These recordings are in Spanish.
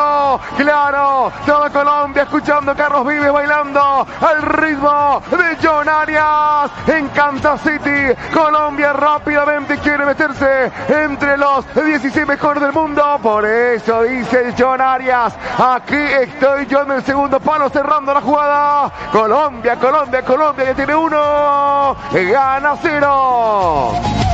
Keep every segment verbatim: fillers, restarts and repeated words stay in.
claro, claro. Toda Colombia escuchando a Carlos Vives bailando al ritmo de John Arias en Kansas City. Colombia rápidamente quiere meterse entre los dieciséis mejores del mundo. Por eso dice John Arias, aquí estoy yo en el segundo palo cerrando la jugada. Colombia, Colombia, Colombia ya tiene uno. Gana cero.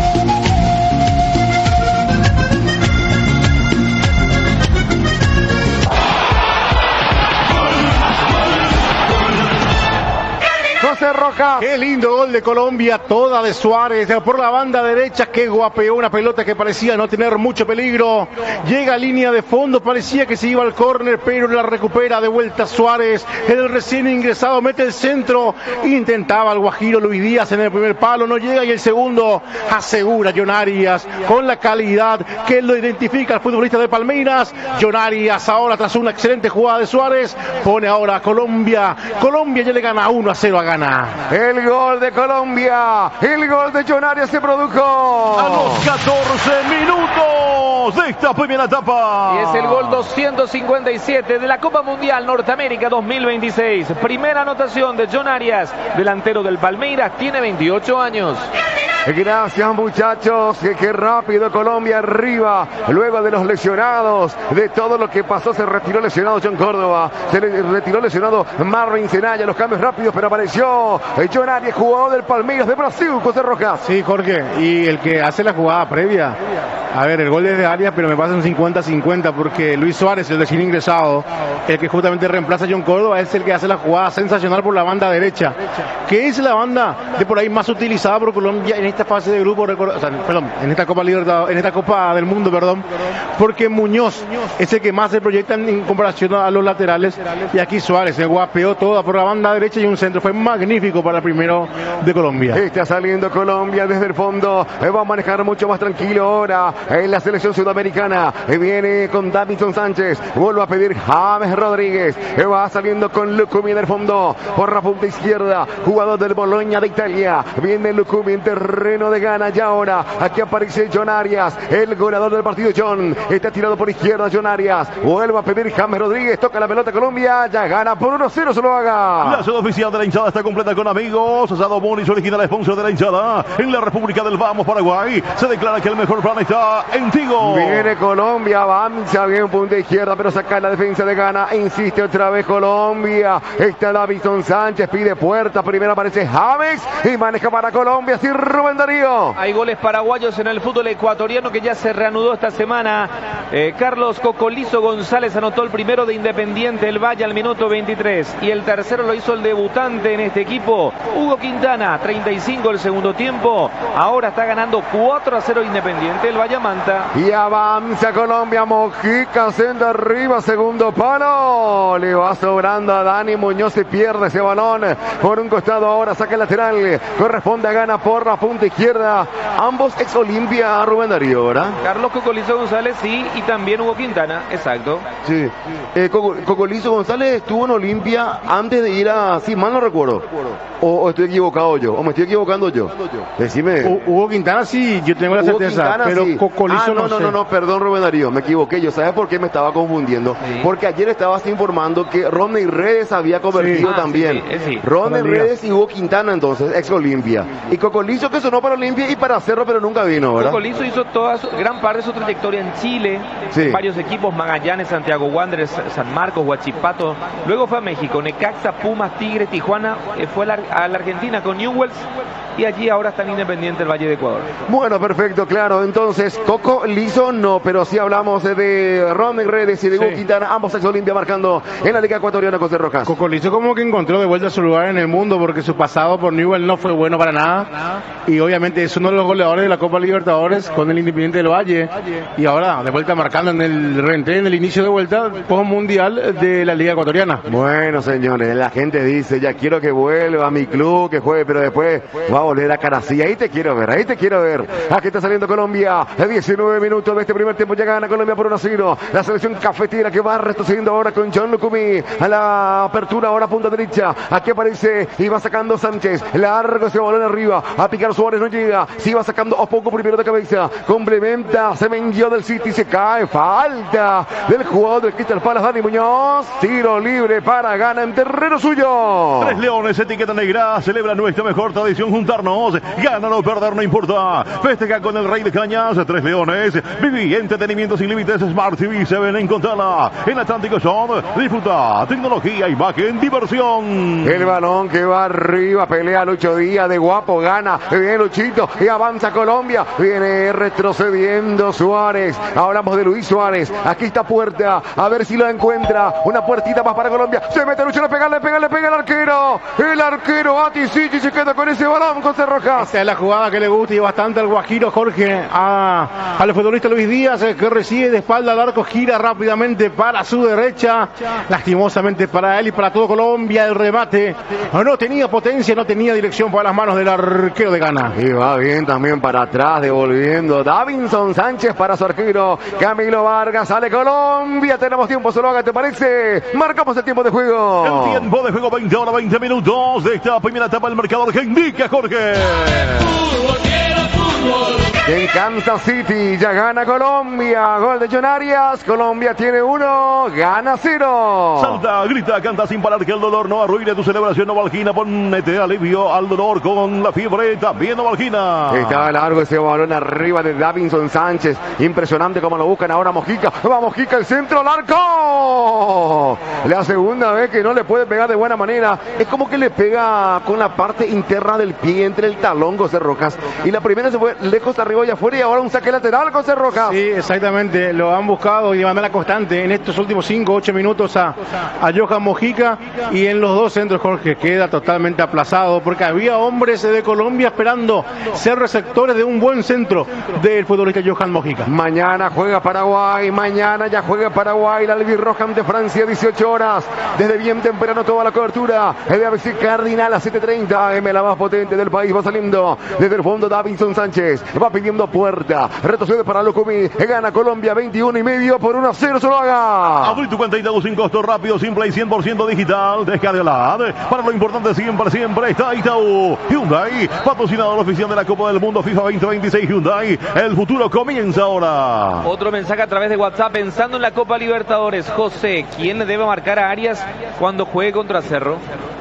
José Rojas. Qué lindo gol de Colombia, toda de Suárez, por la banda derecha, que guapeó una pelota que parecía no tener mucho peligro. Llega a línea de fondo, parecía que se iba al córner, pero la recupera de vuelta Suárez. El recién ingresado mete el centro, intentaba el Guajiro Luis Díaz en el primer palo, no llega, y el segundo asegura John Arias con la calidad que lo identifica al futbolista de Palmeiras. John Arias ahora, tras una excelente jugada de Suárez, pone ahora a Colombia. Colombia ya le gana uno a cero a Ghana. El gol de Colombia, el gol de John Arias se produjo a los catorce minutos de esta primera etapa. Y es el gol doscientos cincuenta y siete de la Copa Mundial Norteamérica dos mil veintiséis. Primera anotación de John Arias, delantero del Palmeiras, tiene veintiocho años. Gracias, muchachos, que, que rápido Colombia arriba, luego de los lesionados, de todo lo que pasó. Se retiró lesionado John Córdoba, se le retiró lesionado Marvin Zenaya, los cambios rápidos, pero apareció John Arias, jugador del Palmeiras de Brasil. José Rojas. Sí, Jorge, y el que hace la jugada previa, a ver, el gol es de Arias, pero me pasa un cincuenta cincuenta, porque Luis Suárez, el recién ingresado, el que justamente reemplaza a John Córdoba, es el que hace la jugada sensacional por la banda derecha, que es la banda de por ahí más utilizada por Colombia en esta fase de grupo, o sea, perdón, en esta Copa Libertadores, en esta Copa del Mundo, perdón, porque Muñoz es el que más se proyecta en comparación a los laterales, y aquí Suárez se guapeó toda por la banda derecha y un centro, fue magnífico para el primero de Colombia. Está saliendo Colombia desde el fondo, va a manejar mucho más tranquilo ahora en la selección sudamericana, viene con Davinson Sánchez, vuelve a pedir James Rodríguez, va saliendo con Lucumi en el fondo, por la punta izquierda, jugador del Bologna de Italia, viene Lucumi en terreno de Ghana, y ahora aquí aparece John Arias, el goleador del partido. John está tirado por izquierda, John Arias vuelve a pedir James Rodríguez, toca la pelota Colombia, ya gana por uno cero, se lo haga. La zona oficial de la hinchada está completa con amigos. Asado Bonis, original sponsor de la hinchada en la República del Vamos, Paraguay. Se declara que el mejor plan está en Tigo. Viene Colombia, avanza bien punta izquierda, pero saca la defensa de Ghana, insiste otra vez Colombia. Está Davinson Sánchez, pide puerta, primero aparece James y maneja para Colombia, sí, Rubén Darío. Hay goles paraguayos en el fútbol ecuatoriano que ya se reanudó esta semana. Eh, Carlos Cocolizo González anotó el primero de Independiente del Valle al minuto veintitrés, y el tercero lo hizo el debutante en este equipo, Hugo Quintana, treinta y cinco el segundo tiempo. Ahora está ganando cuatro a cero Independiente del Valle Manta. Y avanza Colombia, Mojica senda arriba, segundo palo, le va sobrando a Dani Muñoz, se pierde ese balón por un costado, ahora saca el lateral, corresponde a Ghana por la punta izquierda, ambos ex Olimpia, Rubén Darío, ¿verdad? Carlos Cocolizo González, sí, y también Hugo Quintana, exacto. Sí, eh, Coco, Cocolizo González estuvo en Olimpia antes de ir a, sí, mal no recuerdo, o, o estoy equivocado yo, o me estoy equivocando yo, decime. U, Hugo Quintana sí, yo tengo la Hugo certeza, Quintana, pero sí. Cocolizo ah, no, no, no, sé. no, no, perdón Rubén Darío, me equivoqué yo, ¿sabes por qué me estaba confundiendo? Sí. Porque ayer estabas informando que Rodney Redes había convertido sí. ah, también, sí, sí, sí. Rodney Redes y Hugo Quintana entonces, ex Olimpia, y Cocolizo que sonó para Olimpia y para Cerro, pero nunca vino, ¿verdad? Cocolizo hizo toda su, gran parte de su trayectoria en Chile, sí. en varios equipos, Magallanes, Santiago Wanderers, San Marcos, Huachipato, luego fue a México, Necaxa, Pumas, Tigre, Tijuana, eh, fue a la, a la Argentina con Newell's, y allí ahora está en Independiente del Valle de Ecuador. Bueno, perfecto, claro, entonces Cocolizo no, pero sí hablamos de Rodney Redes y de Hugo sí. Quintana, ambos ex Olimpia marcando en la Liga Ecuatoriana, José Rojas. Cocolizo como que encontró de vuelta su lugar en el mundo, porque su pasado por Newell's no fue bueno para nada, y obviamente es uno de los goleadores de la Copa Libertadores con el Independiente del Valle, y ahora de vuelta marcando en el reentré, en el inicio de vuelta post mundial de la Liga Ecuatoriana. Bueno, señores, la gente dice, ya quiero que vuelva a mi club, que juegue, pero después va a volver a Carasí. Ahí te quiero ver, ahí te quiero ver. Aquí está saliendo Colombia. diecinueve minutos de este primer tiempo. Ya gana Colombia por uno a cero. La selección cafetera que va retrocediendo ahora con John Lucumí. A la apertura ahora punta derecha. Aquí aparece y va sacando Sánchez. Largo ese balón arriba. A picar Suárez, no llega. Sí va sacando a poco primero de cabeza. Complementa. Se vendió del City. Se cae. Falta del jugador del Crystal Palace, Dani Muñoz. Tiro libre para Gana en terreno suyo. Tres Leones, etiqueta negra. Celebra nuestra mejor tradición juntarnos. Gana o perder, no importa. Festeja con el Rey de Cañas. Tres Leones. Viví entretenimiento sin límites. Smart T V se ven en Contala. En Atlántico Sound. Disfruta tecnología, imagen, diversión. El balón que va arriba. Pelea Lucho Díaz de guapo. Gana. Viene Luchito. Y avanza Colombia. Viene retrocediendo Suárez. Hablamos de Luis Suárez. Aquí está Puerta. A ver si lo encuentra. Una puertita más para Colombia. Se mete Lucho. Le pega, le pega, le pega el arquero. El arquero Atisichi se queda con ese balón, José Rojas. Esta es la jugada que le gusta y bastante al guajiro Jorge. A, al futbolista Luis Díaz, que recibe de espalda al arco. Gira rápidamente para su derecha. Lastimosamente para él y para todo Colombia. El remate no tenía potencia, no tenía dirección para las manos del arquero de Ghana. Y va bien también para atrás, devolviendo Davinson Sánchez para su arquero Camilo Vargas. Sale Colombia, tenemos tiempo, solo haga, ¿te parece? Marcamos el tiempo de juego. El tiempo de juego, veinte horas, veinte minutos de esta primera etapa del marcador que indica Jorge. Fútbol, quiero fútbol. En Kansas City ya gana Colombia. Gol de John Arias. Colombia tiene uno, gana cero. Salta, grita, canta sin parar que el dolor no arruine tu celebración. Novalgina, ponete alivio al dolor con la fiebre. También Novalgina. Está largo ese balón arriba de Davinson Sánchez. Impresionante como lo buscan ahora Mojica. Va Mojica, el centro al arco. La segunda vez que no le puede pegar de buena manera. Es como que le pega con la parte interna del pie entre el talón, José Rojas. Y la primera se fue lejos arriba y afuera y ahora un saque lateral, José Rojas. Sí, exactamente. Lo han buscado y de manera constante en estos últimos cinco, ocho minutos a, a Johan Mojica. Y en los dos centros Jorge queda totalmente aplazado porque había hombres de Colombia esperando ser receptores de un buen centro del futbolista Johan Mojica. Mañana juega Paraguay, mañana ya juega Paraguay, la albirroja ante Francia, dieciocho horas, desde bien temprano toda la cobertura, el A B C Cardinal a siete treinta, M la más potente del país, va saliendo desde el fondo Davinson Sánchez, va pidiendo Puerta, retrocede para Lucumí, gana Colombia veintiuno y medio por uno a cero, solo haga. Abrir tu cuenta Itaú sin costo, rápido, simple y cien por ciento digital, descárgala. Para lo importante siempre, siempre está Itaú. Hyundai, patrocinador oficial de la Copa del Mundo FIFA veinte veintiséis. Hyundai, el futuro comienza ahora. Otro mensaje a través de WhatsApp, pensando en la Copa Libertadores. José, ¿quién le debe marcar a Arias cuando juegue contra Cerro?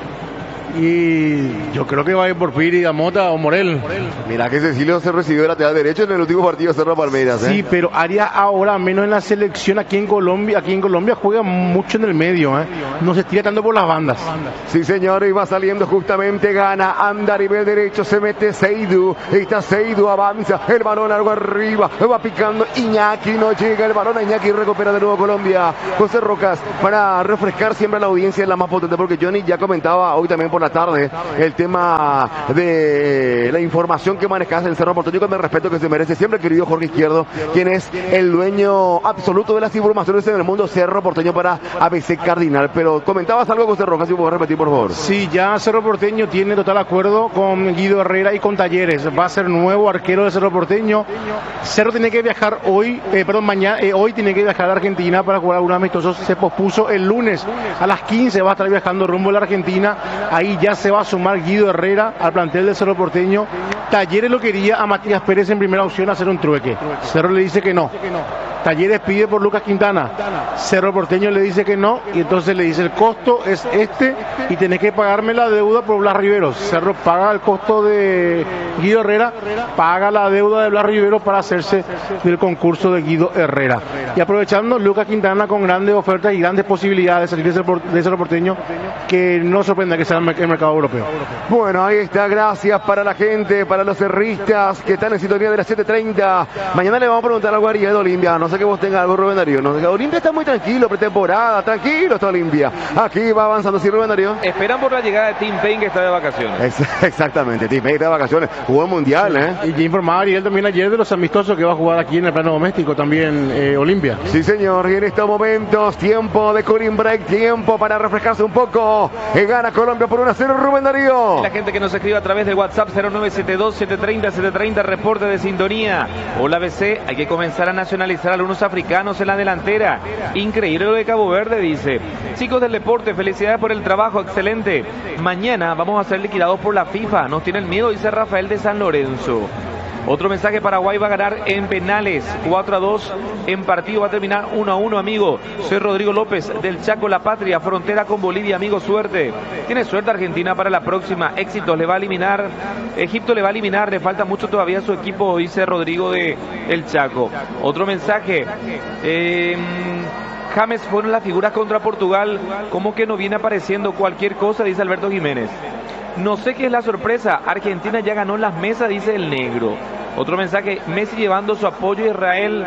Y yo creo que va a ir por Piri, Gamota o Morel. Mira que Cecilio se recibió de lateral derecho en el último partido de Cerro Palmeiras. ¿eh? Sí, pero Arias ahora, menos en la selección aquí en Colombia, aquí en Colombia juega mucho en el medio, ¿eh? No se estira tanto por las bandas. Sí, señor, y va saliendo justamente, gana, anda a nivel derecho, se mete Seydou, está Seydou, avanza, el balón algo arriba, va picando Iñaki, no llega el balón a Iñaki, recupera de nuevo Colombia. José Rojas, para refrescar siempre a la audiencia, es la más potente, porque Johnny ya comentaba hoy también por la tarde el tema de la información que manejas en Cerro Porteño, con el respeto que se merece siempre el querido Jorge Izquierdo, quien es el dueño absoluto de las informaciones en el mundo Cerro Porteño para A B C Cardinal. Pero comentabas algo, José Rojas, si puedo repetir, por favor. Sí, ya Cerro Porteño tiene total acuerdo con Guido Herrera y con Talleres. Va a ser nuevo arquero de Cerro Porteño. Cerro tiene que viajar hoy, eh, perdón, mañana, eh, hoy tiene que viajar a Argentina para jugar algunos amistosos. Se pospuso el lunes a las quince, va a estar viajando rumbo a la Argentina. Ahí ya se va a sumar Guido Herrera al plantel del Cerro Porteño. Talleres lo quería a Matías Pérez en primera opción hacer un trueque. Cerro le dice que no. Talleres pide por Lucas Quintana. Cerro Porteño le dice que no. Y entonces le dice: el costo es este y tenés que pagarme la deuda por Blas Riveros. Cerro paga el costo de Guido Herrera, paga la deuda de Blas Riveros para hacerse del concurso de Guido Herrera. Y aprovechando, Lucas Quintana con grandes ofertas y grandes posibilidades de salir de Cerro Porteño, que no sorprenda que sea el mercado europeo. Bueno, ahí está, gracias para la gente, para los cerristas que están en sintonía de las siete treinta. Mañana le vamos a preguntar algo a Ariel de Olimpia. No sé que vos tengas algo, Rubén Darío. No sé, Olimpia está muy tranquilo, pretemporada, tranquilo está Olimpia. Aquí va avanzando, sí, Rubén Darío. Esperan por la llegada de Tim Payne, que está de vacaciones. Ex exactamente, Tim Payne está de vacaciones. jugó el mundial, ¿eh? Y ya informaba Ariel también ayer de los amistosos que va a jugar aquí en el plano doméstico, también eh, Olimpia. Sí, señor, y en estos momentos, tiempo de cooling break, tiempo para refrescarse un poco. Y gana Colombia por uno a cero, Rubén Darío. La gente que nos escribe a través del WhatsApp cero nueve siete dos, siete tres cero, siete tres cero, reporte de sintonía. Hola B C, hay que comenzar a nacionalizar a algunos africanos en la delantera. Increíble lo de Cabo Verde, dice. Chicos del deporte, felicidades por el trabajo, excelente. Mañana vamos a ser liquidados por la FIFA, nos tienen miedo, dice Rafael de San Lorenzo. Otro mensaje, Paraguay va a ganar en penales, cuatro a dos en partido, va a terminar uno a uno, amigo. Soy Rodrigo López del Chaco La Patria, frontera con Bolivia, amigo, suerte. Tiene suerte Argentina para la próxima, éxitos, le va a eliminar, Egipto le va a eliminar, le falta mucho todavía a su equipo, dice Rodrigo de El Chaco. Otro mensaje, eh... James fueron las figuras contra Portugal, como que no viene apareciendo cualquier cosa, dice Alberto Jiménez. No sé qué es la sorpresa, Argentina ya ganó las mesas, dice el negro. Otro mensaje, Messi llevando su apoyo a Israel.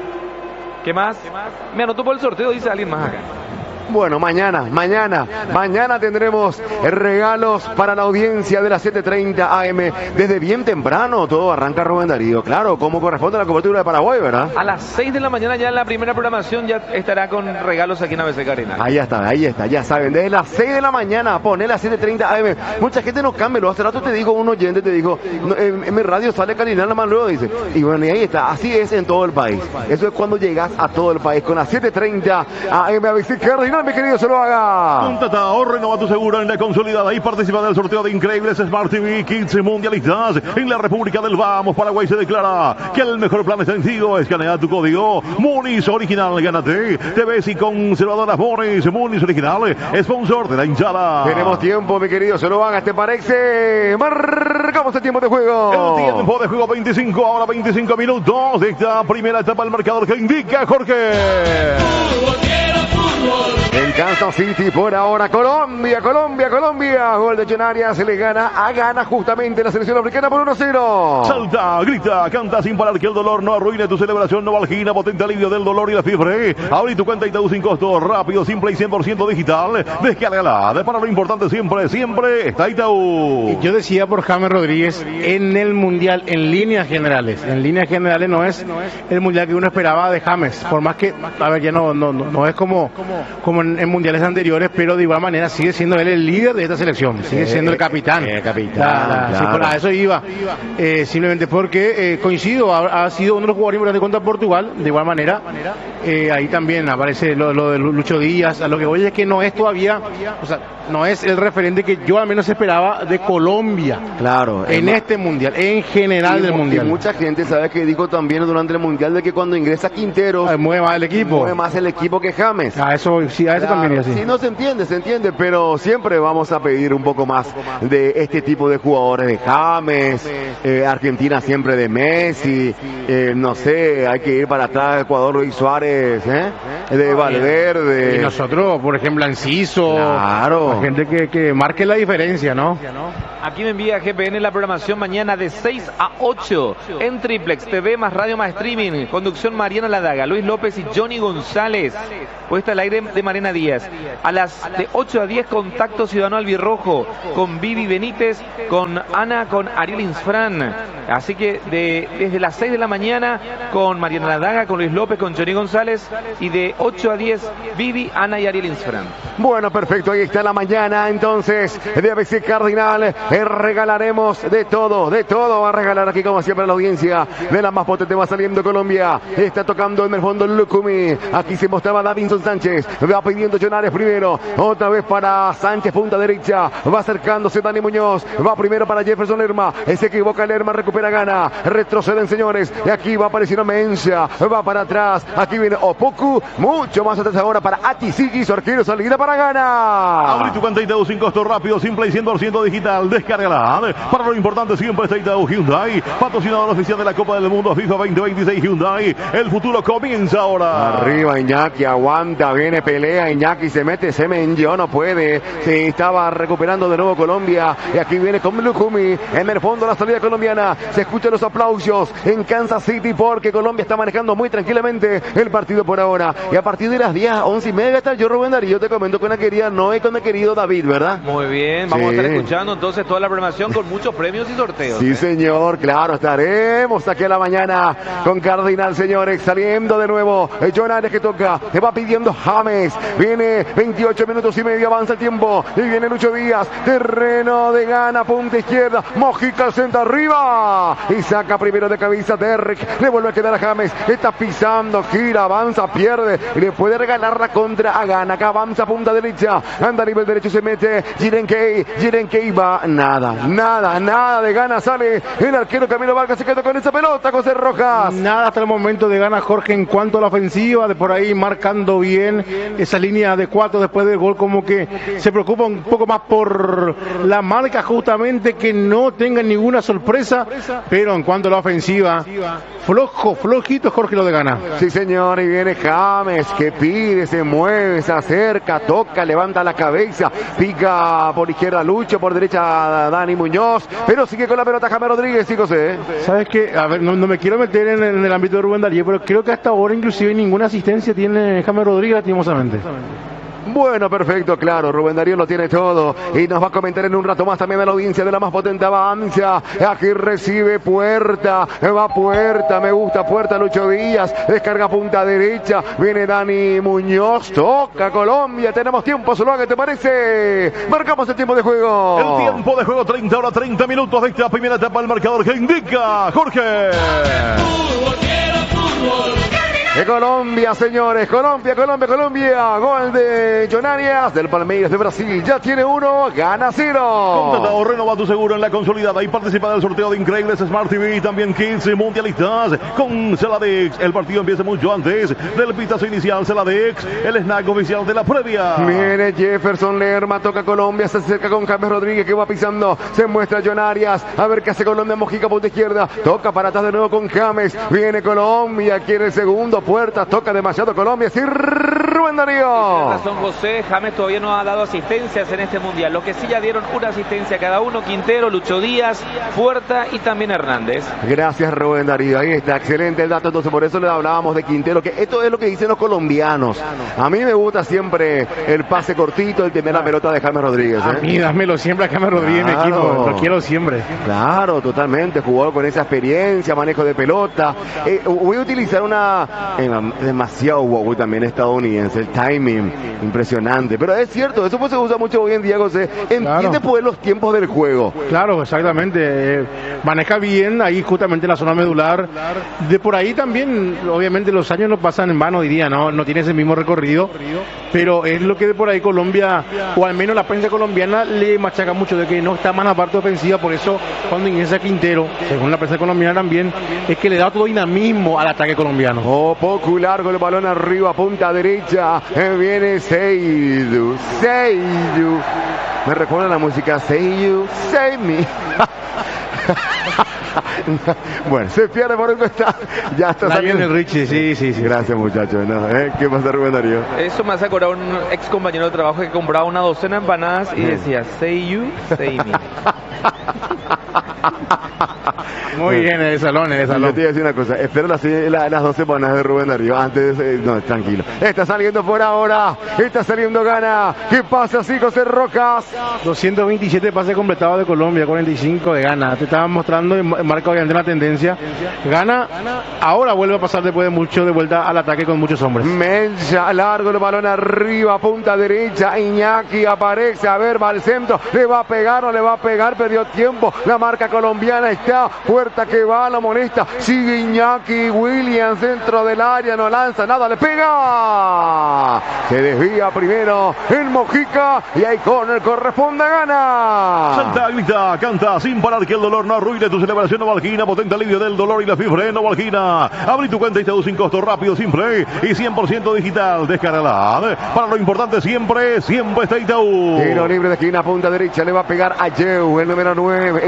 ¿Qué más? Me anotó por el sorteo, dice alguien más acá. Bueno, mañana, mañana, mañana tendremos regalos para la audiencia de las siete treinta A M. Desde bien temprano todo arranca, Rubén Darío. Claro, como corresponde a la cobertura de Paraguay, ¿verdad? A las seis de la mañana ya en la primera programación ya estará con regalos aquí en A B C Carena. Ahí está, ahí está, ya saben. Desde las seis de la mañana, poné las siete treinta A M. Mucha gente no cambia. Hace rato te dijo, un oyente te dijo, no, en, en mi radio sale Carina nada más luego, dice. Y bueno, y ahí está. Así es en todo el país. Eso es cuando llegas a todo el país con las siete treinta A M. A B C Carina, mi querido, se lo haga. Contata o renova tu seguro en la consolidada y participa del sorteo de increíbles Smart T V Kids Mundialistas en la República del Vamos. Paraguay se declara que el mejor plan es sencillo. Escanea tu código Munis Original, gánate T Vs y conservadoras Munis. Munis Original, sponsor de la hinchada. Tenemos tiempo, mi querido, se lo haga, ¿te parece? Marcamos el tiempo de juego. El tiempo de juego, veinticinco, ahora veinticinco minutos de esta primera etapa del marcador que indica Jorge. Fútbol, quiero fútbol. En Kansas City, por ahora, Colombia, Colombia, Colombia. Gol de Chenaria, se le gana, a gana justamente la selección africana por uno a cero. Salta, grita, canta sin parar que el dolor no arruine tu celebración. Novalgina, potente alivio del dolor y la fiebre. Abrí tu cuenta Itaú sin costo, rápido, simple y cien por ciento digital. Descárgala, de para lo importante siempre, siempre está Itaú. Yo decía por James Rodríguez, en el Mundial, en líneas generales, en líneas generales no es el Mundial que uno esperaba de James, por más que, a ver, ya no, no, no, no es como, como en, en mundiales anteriores, pero de igual manera sigue siendo él el líder de esta selección, sigue siendo el capitán. El capitán, La- la- claro. sí, por a eso iba, eh, simplemente porque eh, coincido, ha, ha sido uno de los jugadores importantes contra Portugal, de igual manera, eh, ahí también aparece lo, lo de Lucho Díaz. A lo que voy es que no es todavía, o sea, no es el referente que yo al menos esperaba de Colombia. Claro. En es este mundial, en general y, del y mundial. mucha gente sabe que dijo también durante el mundial de que cuando ingresa Quinteros, Ah, mueve más el equipo. mueve más el equipo que James. A eso, sí, a eso Claro, también es así. sí, no se entiende, se entiende, pero siempre vamos a pedir un poco más de este tipo de jugadores, de James, eh, Argentina siempre de Messi, eh, no sé, hay que ir para atrás, Ecuador, Luis Suárez, ¿eh? de Valverde. Y nosotros, por ejemplo, Enciso, Claro. la gente que, que marque la diferencia, ¿no? Aquí me envía G P N la programación mañana de seis a ocho en Triplex T V más radio más streaming. Conducción Mariana Ladaga, Luis López y Johnny González. Puesta al aire de Mariana Díaz. A las de ocho a diez, Contacto Ciudadano Albirrojo con Vivi Benítez, con Ana, con Ariel Insfran. Así que de, desde las seis de la mañana con Mariana Ladaga, con Luis López, con Johnny González. Y de ocho a diez, Vivi, Ana y Ariel Insfran. Bueno, perfecto, ahí está la mañana entonces de A B C Cardinal. Eh, regalaremos de todo, de todo va a regalar aquí como siempre la audiencia de la más potente. Va saliendo Colombia, está tocando en el fondo Lucumi. Aquí se mostraba Davinson Sánchez, va pidiendo Chonares primero, otra vez para Sánchez, punta derecha, va acercándose Dani Muñoz, va primero para Jefferson Lerma, se equivoca Lerma, recupera, gana, retroceden señores, y aquí va apareciendo Mencia, va para atrás, aquí viene Opoku, mucho más atrás ahora para Atisigi, su arquero, salida para Abrí Gana. tu cuenta Itaú sin costo, rápido, simple y cien por ciento digital. Descárgala. Para lo importante siempre está Itaú Hyundai, patrocinador oficial de la Copa del Mundo FIFA veinte veintiséis Hyundai. El futuro comienza ahora. Arriba Iñaki, aguanta, viene pelea Iñaki. Iñaki se mete, se mendió, no puede. Se estaba recuperando de nuevo Colombia. Y aquí viene con Lukumi. En el fondo la salida colombiana. Se escuchan los aplausos en Kansas City porque Colombia está manejando muy tranquilamente el partido por ahora. Y a partir de las diez, once y media está yo, Rubén Darío, te comento con la querida Noé, con el querido David, ¿verdad? Muy bien, vamos Sí. a estar escuchando entonces toda la programación con muchos premios y sorteos. Sí, ¿eh? señor, claro, estaremos aquí a la mañana con Cardinal, señores, saliendo de nuevo. Jonares que toca, le va pidiendo James. Viene veintiocho minutos y medio, avanza el tiempo. Y viene Lucho Díaz, terreno de gana, punta izquierda. Mojica al centro arriba. Y saca primero de cabeza Derrick. Le vuelve a quedar a James. Está pisando, gira, avanza, pierde. Y le puede regalar la contra a Gana. Acá avanza, punta derecha. Anda a nivel derecho, se mete. Jirenkei, Jirenkei va. Nada, nada, nada de Gana. Sale el arquero Camilo Vargas. Se quedó con esa pelota, José Rojas. Nada hasta el momento de Gana, Jorge, en cuanto a la ofensiva, de por ahí marcando bien esa línea de cuatro después del gol, como que se preocupa un poco más por la marca, justamente que no tengan ninguna sorpresa, pero en cuanto a la ofensiva, flojo, flojito Jorge lo de Gana. Sí, señor, y viene James que pide, se mueve, se acerca, toca, levanta la cabeza, pica por izquierda Lucho, por derecha Dani Muñoz, pero sigue con la pelota James Rodríguez, sí, José. ¿Sabes qué? A ver, no, no me quiero meter en, en el ámbito de Rubén Darío, pero creo que hasta ahora inclusive ninguna asistencia tiene James Rodríguez lastimosamente. Bueno, perfecto, claro, Rubén Darío lo tiene todo y nos va a comentar en un rato más también a la audiencia de la más potente avanza. Aquí recibe Puerta, va Puerta, me gusta Puerta, Lucho Díaz, descarga punta derecha, viene Dani Muñoz, toca Colombia, tenemos tiempo, solo ¿qué te parece? Marcamos el tiempo de juego. El tiempo de juego, treinta horas, treinta minutos de esta primera etapa, el marcador que indica Jorge. Fútbol, quiero fútbol. De Colombia, señores, Colombia, Colombia, Colombia, gol de Jonarias del Palmeiras de Brasil, ya tiene uno, gana cero. Contratado, renova tu seguro en la consolidada y participa del sorteo de increíbles Smart T V y también quince mundialistas con Celadex. El partido empieza mucho antes del pitazo inicial. Celadex, el snack oficial de la previa. Viene Jefferson Lerma, toca Colombia, se acerca con James Rodríguez que va pisando, se muestra Jonarias, a ver qué hace Colombia, Mojica, punta izquierda, toca para atrás de nuevo con James, viene Colombia, quiere el segundo, Puertas, toca demasiado Colombia, sí, Rubén Darío. Tiene razón José, James todavía no ha dado asistencias en este mundial. Lo que sí ya dieron una asistencia cada uno, Quintero, Lucho Díaz, Puerta y también Hernández. Gracias Rubén Darío, ahí está, excelente el dato, entonces por eso le hablábamos de Quintero, que esto es lo que dicen los colombianos. A mí me gusta siempre el pase cortito, el tener la pelota de James Rodríguez. ¿eh? A mí dámelo siempre a James Rodríguez, Claro. mi equipo, lo quiero siempre. Claro, totalmente, jugador con esa experiencia, manejo de pelota. Eh, voy a utilizar una eh, demasiado wow también estadounidense, el timing impresionante, pero es cierto, eso pues se usa mucho hoy en día, José. Entiende Claro. pues los tiempos del juego. Claro, exactamente. Eh, maneja bien ahí justamente la zona medular. De por ahí también, obviamente los años no pasan en vano, diría, no, no tiene ese mismo recorrido, pero es lo que de por ahí Colombia, o al menos la prensa colombiana, le machaca mucho de que no está más en la parte ofensiva. Por eso cuando ingresa Quintero, según la prensa colombiana también, es que le da todo dinamismo al ataque colombiano. Oh, poco largo el balón arriba, punta derecha. Eh, viene Seidu, Seidu. Me recuerda la música Seidu, Save Me. Bueno, se pierde por un costado. Ya está Ahí saliendo. viene el Richie, sí, sí, sí. Gracias, muchachos. No, ¿eh? ¿Qué pasa, Rubén Darío? Eso me hace acordar un ex compañero de trabajo que compraba una docena de empanadas y Mm. decía, say you, say me. Muy bien, el salón, el Yo salón. te voy a decir una cosa, espero las, la- las dos semanas de Rubén Darío, antes, eh, no, tranquilo. Está saliendo por ahora, está saliendo Gana. ¿Qué pasa, sí, José Rojas? doscientos veintisiete pases completados de Colombia, cuarenta y cinco de Gana. Te estaba mostrando y marca obviamente una tendencia. Gana, ahora vuelve a pasar después de mucho de vuelta al ataque con muchos hombres. Mencha, largo el balón arriba, punta derecha, Iñaki aparece, a ver, va al centro, le va a pegar, no le va a pegar, perdió tiempo, la marca colombiana está, Puerta que va, lo molesta, sigue Iñaki, Williams dentro del área, no lanza nada, le pega, se desvía primero el Mojica y ahí con el corresponde Gana. Salta, grita, canta sin parar que el dolor no arruine tu celebración. Novalgina, potente alivio del dolor y la fiebre. Novalgina, abrí tu cuenta y te doy sin costo, rápido, simple y cien por ciento digital. Descárgala. Para lo importante siempre, siempre está Itaú. Tiro libre de esquina, punta derecha, le va a pegar a Jeu, el número nueve, el goleador.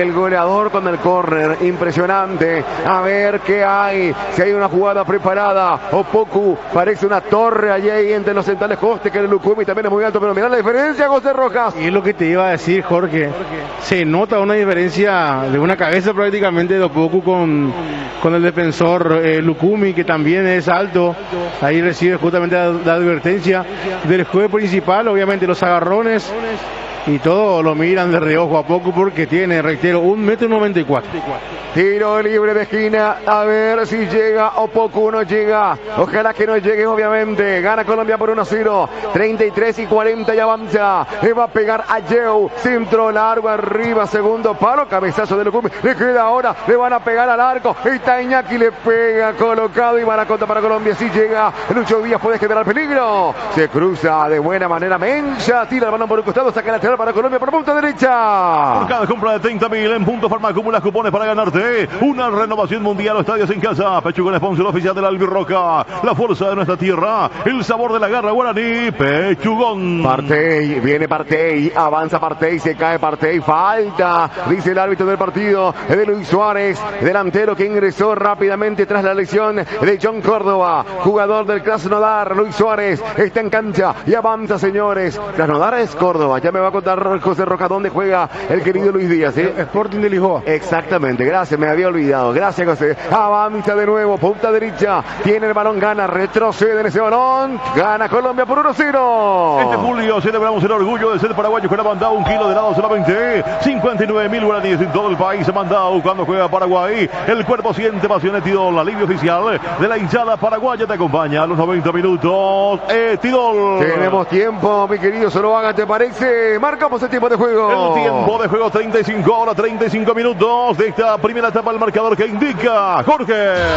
Ecuador con el córner, impresionante. A ver qué hay, si hay una jugada preparada. Opoku parece una torre allí entre los centrales Coste, que el Lukumi también es muy alto, pero mirá la diferencia, José Rojas. Y es lo que te iba a decir, Jorge. Se nota una diferencia de una cabeza prácticamente de Opoku con, con el defensor eh, Lukumi, que también es alto. Ahí recibe justamente la, la advertencia del juez principal, obviamente los agarrones. Y todos lo miran de reojo a poco porque tiene, reitero, un metro noventa y cuatro. Tiro libre de esquina, a ver si llega Opoku, no llega. Ojalá que no llegue, obviamente. Gana Colombia por uno a cero. treinta y tres y cuarenta y avanza. Le va a pegar a Yeu. Centro largo arriba, segundo palo. Cabezazo de Lukumi. Le queda ahora. Le van a pegar al arco. Está Iñaki, le pega colocado. Y Maracota para Colombia. Si llega Lucho Díaz, puede generar peligro. Se cruza de buena manera Mencha. Tira el balón por un costado. Saca la para Colombia por punta derecha. Por cada compra de treinta mil en Punto Farma acumulas cupones para ganarte una renovación mundial o estadios en casa. Pechuga, sponsor oficial de la Albirroca. La fuerza de nuestra tierra, el sabor de la garra guaraní. Pechugón. Partey, viene Partey, avanza Partey, se cae Partey, falta, dice el árbitro del partido, de Luis Suárez, delantero que ingresó rápidamente tras la lesión de John Córdoba, jugador del Krasnodar. Luis Suárez está en cancha y avanza, señores. Krasnodar es Córdoba, ya me va a contar José Rojas dónde juega el querido Luis Díaz, ¿eh? Sporting de Lisboa. Exactamente, gracias, me había olvidado. Gracias, José. Avanza de nuevo, punta derecha, tiene el balón, gana, retrocede en ese balón, gana Colombia por uno a cero. Este julio celebramos el orgullo de ser paraguayo que ha mandado un kilo de helado solamente cincuenta y nueve mil guaraníes en todo el país. Se ha mandado cuando juega Paraguay. El cuerpo siente pasión. Etidol, la alivio oficial de la hinchada paraguaya, te acompaña a los noventa minutos. Etidol. Tenemos tiempo, mi querido Zuluaga, ¿te parece? Marcamos el tiempo de juego. El tiempo de juego, treinta y cinco horas, treinta y cinco minutos de esta primera etapa. El marcador que indica Jorge.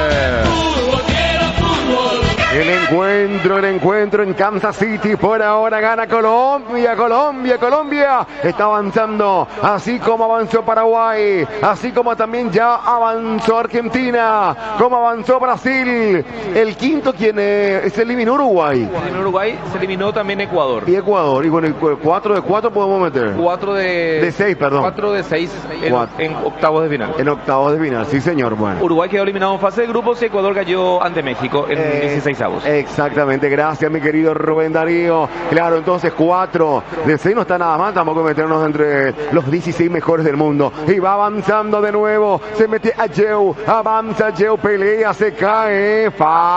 Fútbol, quiero fútbol. El encuentro, el encuentro en Kansas City. Por ahora gana Colombia, Colombia, Colombia. Está avanzando, así como avanzó Paraguay, así como también ya avanzó Argentina, como avanzó Brasil. El quinto, quien eh, se eliminó Uruguay. En Uruguay se eliminó también Ecuador. Y Ecuador. Y bueno, cuatro de cuatro podemos meter. cuatro de... De seis, perdón. cuatro de seis en, Cuatro. en octavos de final. En octavos de final, sí señor. Bueno. Uruguay quedó eliminado en fase de grupos y Ecuador cayó ante México en Eh, dieciséis avos. Exactamente, gracias mi querido Rubén Darío. Claro, entonces cuatro de seis no está nada mal, tampoco meternos entre los dieciséis mejores del mundo. Y va avanzando de nuevo, se mete a Yeu, avanza Yeu, pelea, se cae,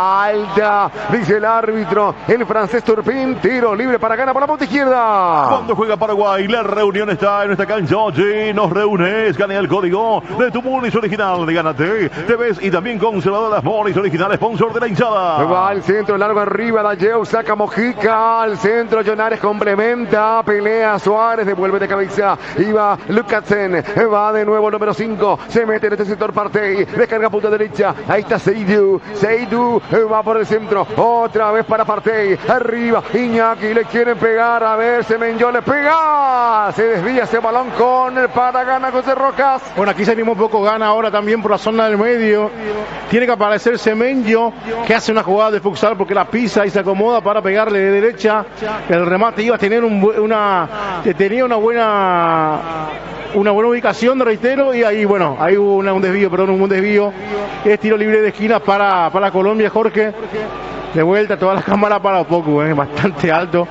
falta, dice el árbitro, el francés Turpin, tiro libre para ganar por la punta izquierda. Cuando juega Paraguay, la reunión está en nuestra cancha. Allí nos reúnes, gana el código de tu Monis original de Gánate. Te ves y también conservadoras Monis original, sponsor de la hinchada. Va al centro, largo arriba, Dayeu, saca Mojica, al centro, Llonares complementa, pelea Suárez, devuelve de cabeza, y va Lukasen, va de nuevo número cinco, se mete en este sector Partey, descarga punta derecha, ahí está Seydou, Seydou, va por el centro, otra vez para Partey, arriba, Iñaki, le quieren pegar, a ver, Semenyo le pega, se desvía ese balón con el para gana José Rojas. Bueno, aquí se anima un poco, gana ahora también por la zona del medio. Tiene que aparecer Semenyo, que hace una jugada de futsal porque la pisa y se acomoda para pegarle de derecha. El remate iba a tener un, una tenía una buena una buena ubicación, reitero, y ahí bueno, ahí hubo una, un desvío, perdón, un desvío. Es tiro libre de esquina para, para Colombia, Jorge. De vuelta toda la cámara para poco, es eh, bastante alto.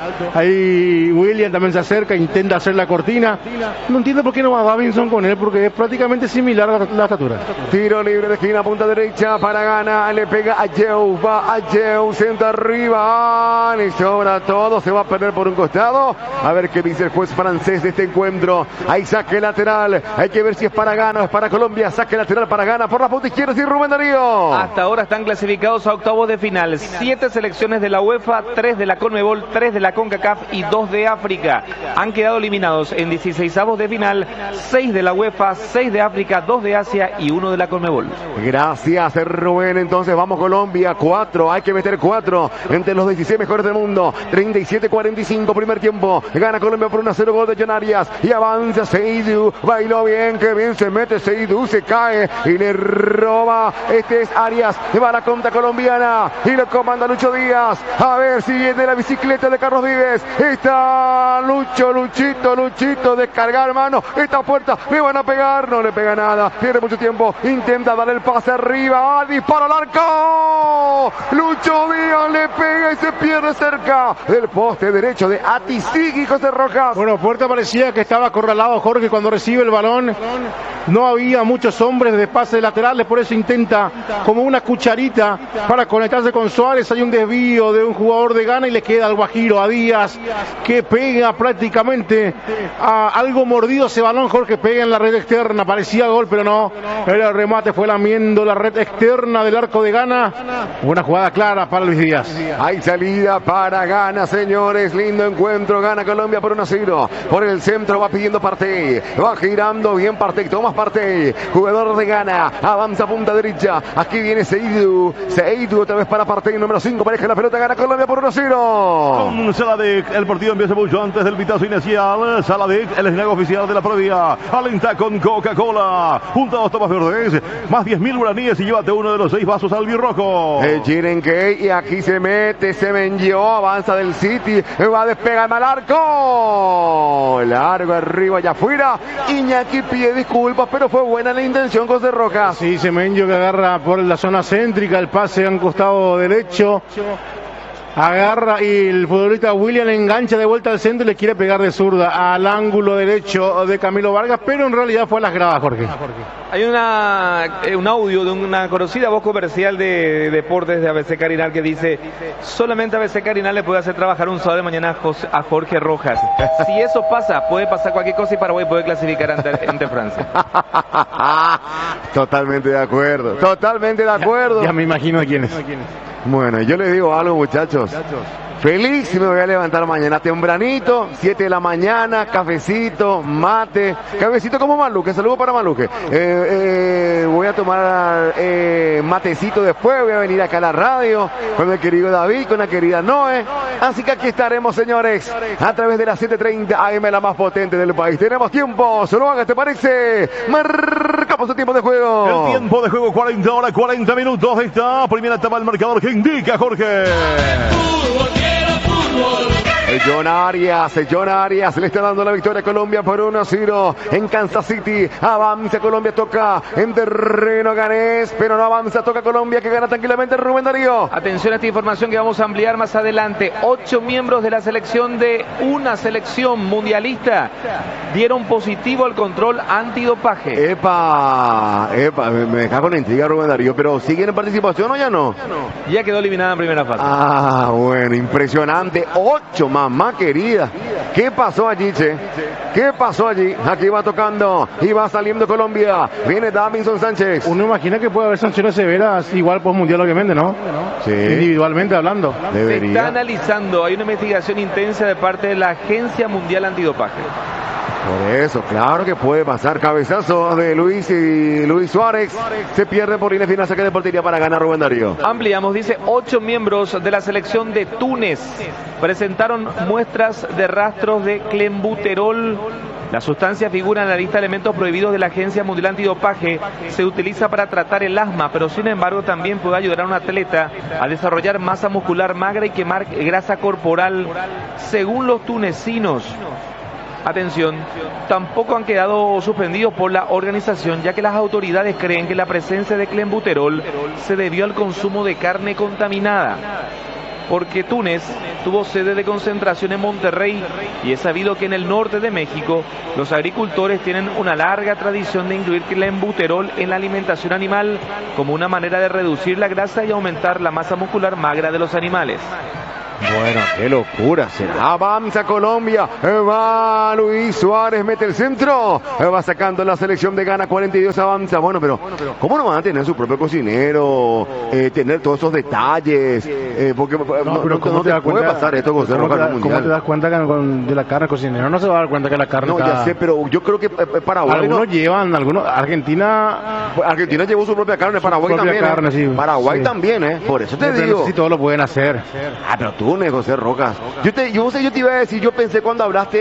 Ahí William también se acerca, intenta hacer la cortina. No entiendo por qué no va Davinson con él, porque es prácticamente similar a la, la estatura. Tiro libre de esquina, punta derecha para Gana, le pega a Yeu, va a Yeu, centro arriba, le sobra todo, se va a perder por un costado. A ver qué dice el juez francés de este encuentro. Ahí saque lateral, hay que ver si es para Gana o es para Colombia. Saque lateral para Gana por la punta izquierda, sí, Rubén Darío. Hasta ahora están clasificados a octavos de final. Siete selecciones de la UEFA, tres de la Conmebol, tres de la CONCACAF y dos de África. Han quedado eliminados en dieciseisavos de final, seis de la UEFA, seis de África, dos de Asia y uno de la Conmebol. Gracias, Rubén. Entonces vamos Colombia, cuatro, hay que meter cuatro entre los dieciséis mejores del mundo. treinta y siete cuarenta y cinco, primer tiempo. Gana Colombia por uno a cero, gol de John Arias. Y avanza Seydou, bailó bien, que bien se mete Seydou, se cae y le roba. Este es Arias, va a la contra colombiana y lo comanda manda Lucho Díaz. A ver si viene la bicicleta de Carlos Vives. Está Lucho, Luchito, Luchito. Descarga, hermano. Esta puerta le van a pegar. No le pega nada. Pierde mucho tiempo. Intenta dar el pase arriba. Dispara al arco. Lucho Díaz le pega y se pierde cerca del poste derecho de Atisigui, José Rojas. Bueno, Puerta parecía que estaba acorralado Jorge cuando recibe el balón. No había muchos hombres de pase laterales, por eso intenta como una cucharita para conectarse con Suárez. Hay un desvío de un jugador de Ghana y le queda al Guajiro, a Díaz, que pega prácticamente a algo mordido ese balón. Jorge pega en la red externa, parecía gol, pero no. El remate fue lamiendo la red externa del arco de Ghana. Una jugada clara para Luis Díaz. Hay salida para Ghana, señores. Lindo encuentro. Gana Colombia por uno a cero. Por el centro va pidiendo Partey. Va girando bien Partey. Tomás Partey, jugador de Ghana. Avanza punta derecha. Aquí viene Seydou. Seydou otra vez para Partey. Número cinco. Pareja la pelota. Gana Colombia por uno a cero. Con Saladek, el partido empieza mucho antes del pitazo inicial. Saladek, el snack oficial de la previa. Alenta con Coca-Cola. Junto a los tomas verdes. Más diez mil guaraníes y llévate uno de los seis vasos albirrojo. El Chirenque, y aquí se mete, se vendió, avanza del City, va a despegar al arco. Largo arriba y afuera. Iñaki pide disculpas, pero fue buena la intención, José Rojas. Sí, Semenyo que agarra por la zona céntrica, el pase a un costado derecho. Agarra y el futbolista William engancha de vuelta al centro y le quiere pegar de zurda al ángulo derecho de Camilo Vargas, pero en realidad fue a las gradas, Jorge. Hay una, eh, un audio de una conocida voz comercial de, de deportes de A B C Carinal que dice: solamente A B C Carinal le puede hacer trabajar un sábado de mañana a, José, a Jorge Rojas. Si eso pasa, puede pasar cualquier cosa y Paraguay puede clasificar ante, ante Francia. Totalmente de acuerdo, totalmente de acuerdo. Ya, ya me imagino de quién es. Bueno, yo les digo algo, muchachos. Feliz me voy a levantar mañana tempranito, siete de la mañana, cafecito, mate, cafecito como Maluque, saludo para Maluque. Eh, eh, voy a tomar eh, matecito después, voy a venir acá a la radio con el querido David, con la querida Noé. Así que aquí estaremos, señores, a través de la siete treinta A M, la más potente del país. Tenemos tiempo, solo haga, ¿te parece? Marcamos el tiempo de juego. El tiempo de juego, cuarenta horas, cuarenta minutos de esta primera etapa del marcador que indica Jorge. Fútbol, quiero fútbol. John Arias, John Arias le está dando la victoria a Colombia por uno a cero en Kansas City. Avanza Colombia, toca en terreno ganés, pero no avanza, toca Colombia que gana tranquilamente Rubén Darío. Atención a esta información que vamos a ampliar más adelante. Ocho miembros de la selección de una selección mundialista dieron positivo al control antidopaje. Epa, epa, me, me deja con intriga Rubén Darío, pero ¿siguen en participación o ya no? Ya quedó eliminada en primera fase. Ah, bueno, impresionante. Ocho, mamá querida. ¿Qué pasó allí, che? ¿Qué pasó allí? Aquí va tocando y va saliendo Colombia. Viene Davinson Sánchez. Uno imagina que puede haber sanciones severas, igual post mundial obviamente, ¿no? Sí. Individualmente hablando. Se está analizando, hay una investigación intensa de parte de la Agencia Mundial Antidopaje. Por eso, claro que puede pasar. Cabezazo de Luis y Luis Suárez. Se pierde por línea final, saque de portería para ganar Rubén Darío. Ampliamos, dice, ocho miembros de la selección de Túnez presentaron muestras de rastros de clenbuterol. La sustancia figura en la lista de elementos prohibidos de la Agencia Mundial Antidopaje. Se utiliza para tratar el asma, pero sin embargo también puede ayudar a un atleta a desarrollar masa muscular magra y quemar grasa corporal. Según los tunecinos, atención, tampoco han quedado suspendidos por la organización, ya que las autoridades creen que la presencia de clenbuterol se debió al consumo de carne contaminada. Porque Túnez tuvo sede de concentración en Monterrey y es sabido que en el norte de México los agricultores tienen una larga tradición de incluir clenbuterol en la alimentación animal como una manera de reducir la grasa y aumentar la masa muscular magra de los animales. Bueno, qué locura será. Avanza Colombia, va Luis Suárez, mete el centro, va sacando la selección de Ghana, cuarenta y dos avanza. Bueno, pero ¿cómo no van a tener su propio cocinero, eh, tener todos esos detalles? Eh, porque No, no, pero no, ¿cómo no te te das puede cuenta? pasar esto con ¿Cómo te, da- mundial. ¿Cómo te das cuenta que con- de la carne cocinero? No se va a dar cuenta que la carne No, está... ya sé, pero yo creo que eh, Paraguay Algunos no- llevan, algunos... Argentina... Argentina llevó su propia carne, Paraguay propia también. carne, ¿eh? sí. Paraguay Sí. también, ¿eh? Por eso te Pero digo. sí, todos lo pueden hacer. Ah, pero tú, José Rojas. Yo te, yo, sé, yo te iba a decir, yo pensé cuando hablaste